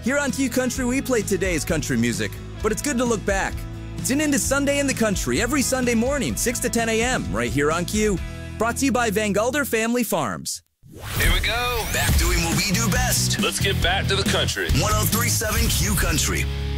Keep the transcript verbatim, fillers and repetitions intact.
Here on Q Country, we play today's country music, but it's good to look back. Tune in to Sunday in the Country every Sunday morning, six to ten a.m. right here on Q. Brought to you by Van Gulder Family Farms. Here we go. Back doing what we do best. Let's get back to the country. one oh three point seven Q Country.